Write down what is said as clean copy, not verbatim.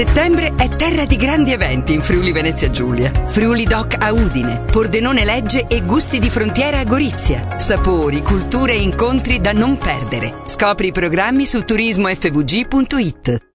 Settembre è terra di grandi eventi in Friuli Venezia Giulia. Friuli Doc a Udine, Pordenone Legge e Gusti di Frontiera a Gorizia. Sapori, culture e incontri da non perdere. Scopri i programmi su turismofvg.it.